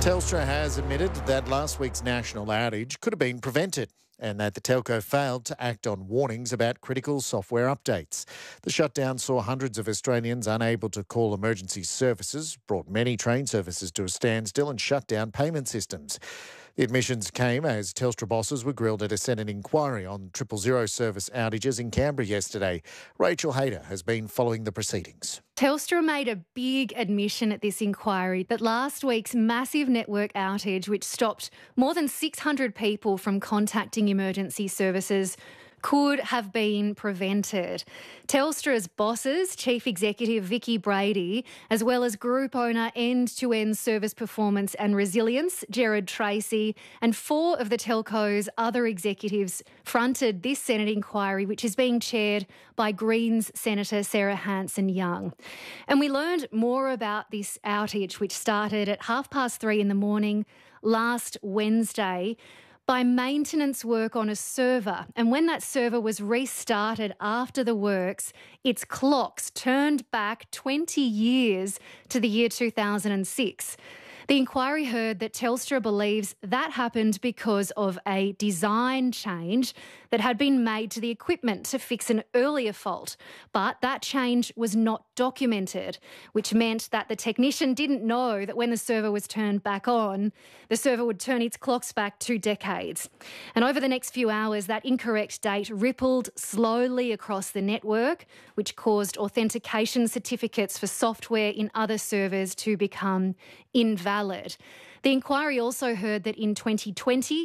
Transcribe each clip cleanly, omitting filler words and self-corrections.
Telstra has admitted that last week's national outage could have been prevented and that the telco failed to act on warnings about critical software updates. The shutdown saw hundreds of Australians unable to call emergency services, brought many train services to a standstill and shut down payment systems. The admissions came as Telstra bosses were grilled at a Senate inquiry on 000 service outages in Canberra yesterday. Rachel Hayter has been following the proceedings. Telstra made a big admission at this inquiry that last week's massive network outage, which stopped more than 600 people from contacting emergency services, could have been prevented. Telstra's bosses, Chief Executive Vicki Brady, as well as Group Owner End-to-End Service Performance and Resilience, Gerard Tracy, and 4 of the telco's other executives fronted this Senate inquiry, which is being chaired by Greens Senator Sarah Hanson-Young. And we learned more about this outage, which started at 3:30 in the morning last Wednesday, by maintenance work on a server. And when that server was restarted after the works, its clocks turned back 20 years to the year 2006. The inquiry heard that Telstra believes that happened because of a design change that had been made to the equipment to fix an earlier fault. But that change was not documented, which meant that the technician didn't know that when the server was turned back on, the server would turn its clocks back 2 decades. And over the next few hours, that incorrect date rippled slowly across the network, which caused authentication certificates for software in other servers to become invalid. The inquiry also heard that in 2020,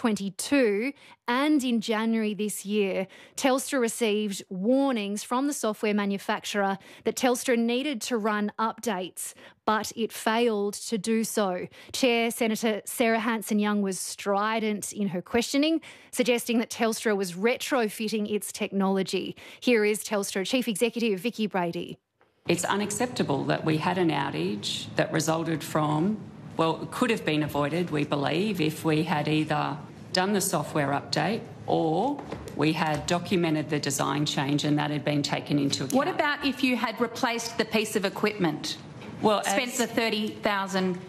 2022 and in January this year, Telstra received warnings from the software manufacturer that Telstra needed to run updates, but it failed to do so. Chair Senator Sarah Hanson-Young was strident in her questioning, suggesting that Telstra was retrofitting its technology. Here is Telstra Chief Executive Vicki Brady. It's unacceptable that we had an outage that resulted from, well, it could have been avoided, we believe, if we had either done the software update or we had documented the design change and that had been taken into account. What about if you had replaced the piece of equipment? Well, spent the $30,000?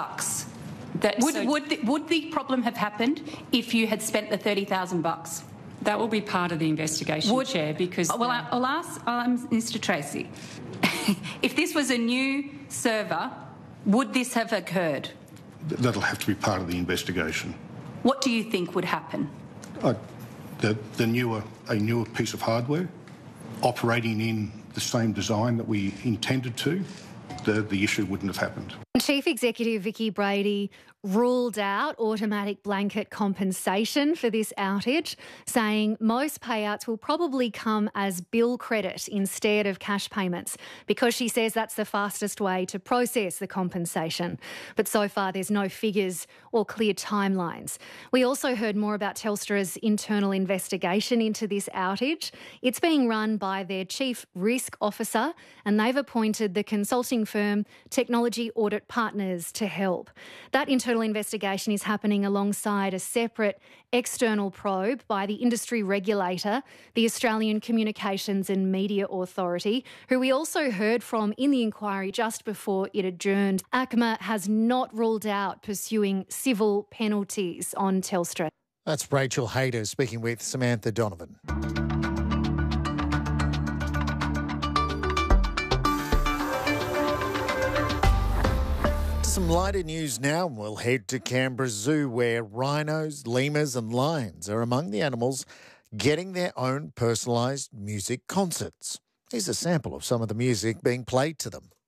Would the problem have happened if you had spent the $30,000? That will be part of the investigation, Chair, because... Well, I'll ask Mr Tracy. If this was a new server, would this have occurred? That'll have to be part of the investigation. What do you think would happen? A newer piece of hardware operating in the same design that we intended to, the issue wouldn't have happened. Chief Executive Vicki Brady ruled out automatic blanket compensation for this outage, saying most payouts will probably come as bill credit instead of cash payments, because she says that's the fastest way to process the compensation. But so far there's no figures or clear timelines. We also heard more about Telstra's internal investigation into this outage. It's being run by their Chief Risk Officer, and they've appointed the consulting firm Technology Audit Partners to help. That internal investigation is happening alongside a separate external probe by the industry regulator, the Australian Communications and Media Authority, who we also heard from in the inquiry just before it adjourned. ACMA has not ruled out pursuing civil penalties on Telstra. That's Rachel Hayter speaking with Samantha Donovan. Some lighter news now. We'll head to Canberra Zoo, where rhinos, lemurs and lions are among the animals getting their own personalised music concerts. Here's a sample of some of the music being played to them.